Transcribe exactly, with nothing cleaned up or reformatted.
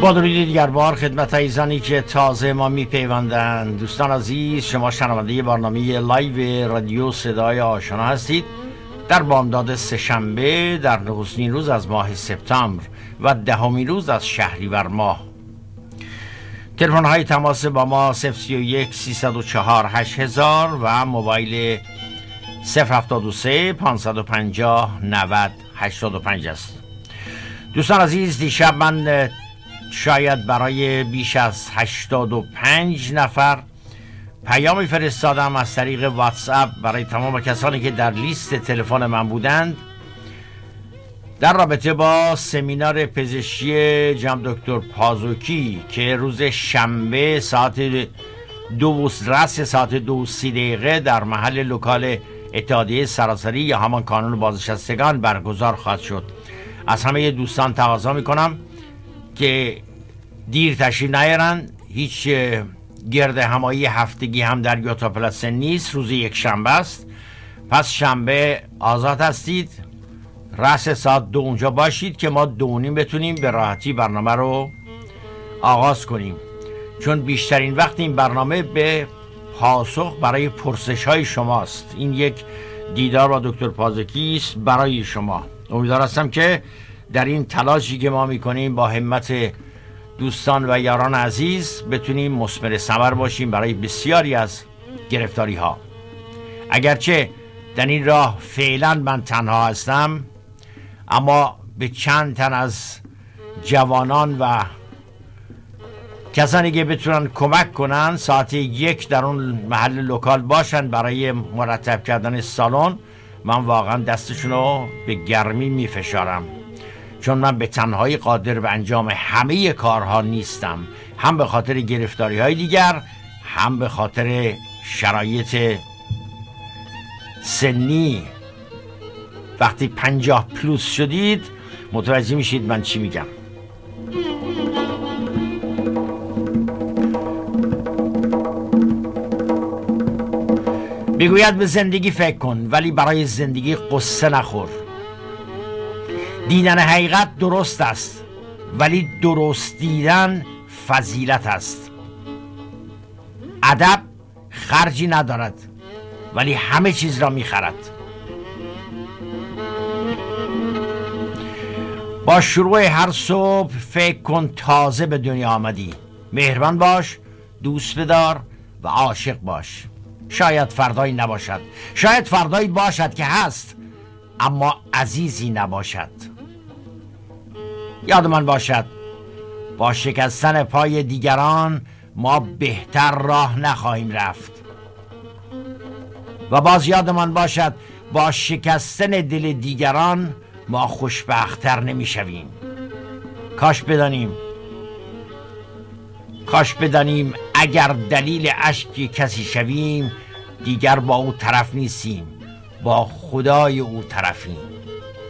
با درود دیگر بار خدمت عزیزانی که تازه ما میپیوندند. دوستان عزیز، شما شنونده برنامه لایو رادیو صدای آشنا هستید. در بامداد سه‌شنبه در نخستین روز از ماه سپتامبر و دهمین روز از شهریور ماه. تلفن های تماس با ما صفر سی و یک سیصد و چهار هشت هزار و موبایل صفر هفتاد و سه پانصد و پنجاه نود هشتاد و پنج است. دوستان عزیز، دیشب من شاید برای بیش از هشتاد و پنج نفر پیامی فرستادم از طریق واتساپ برای تمام کسانی که در لیست تلفن من بودند در رابطه با سمینار پزشکی جناب دکتر پازوکی که روز شنبه ساعت دو رأس ساعت دو سی دقیقه در محل لوکال اتحادیه سراسری یا همان کانون بازنشستگان برگزار خواهد شد. از همه دوستان تقاضا میکنم که دیر تشریف نیارن. هیچ گرد همایی هفتگی هم در یوتا پلاس نیست. روز یک شنبه است، پس شنبه آزاد هستید. رأس ساعت دو اونجا باشید که ما دو نیم بتونیم به راحتی برنامه رو آغاز کنیم، چون بیشترین وقت این برنامه به پاسخ برای پرسش های شماست. این یک دیدار با دکتر پازوکی است برای شما. امیدوار هستم که در این تلاشی که ما میکنیم با همت دوستان و یاران عزیز بتونیم مثمر ثمر باشیم برای بسیاری از گرفتاری ها. اگرچه در این راه فعلا من تنها هستم، اما به چند تن از جوانان و کسانی که بتونن کمک کنن ساعت یک در اون محل لوکال باشن برای مرتب کردن سالن، من واقعا دستشون رو به گرمی میفشارم، چون من به تنهایی قادر به انجام همه کارها نیستم، هم به خاطر گرفتاری های دیگر، هم به خاطر شرایط سنی. وقتی پنجاه پلوس شدید متوجه میشید من چی میگم. میگوید به زندگی فکر کن ولی برای زندگی قصه نخور. دیدن حقیقت درست است ولی درست دیدن فضیلت است. ادب خرجی ندارد ولی همه چیز را میخرد. با شروع هر صبح فکر کن تازه به دنیا آمدی. مهربان باش، دوست بدار و عاشق باش. شاید فردایی نباشد، شاید فردایی باشد که هست اما عزیزی نباشد. یاد من باشد با شکستن پای دیگران ما بهتر راه نخواهیم رفت، و باز یاد من باشد با شکستن دل دیگران ما خوشبخت‌تر نمی‌شویم. کاش بدانیم کاش بدانیم اگر دلیل اشک کسی شویم دیگر با او طرف نیستیم، با خدای او طرفیم.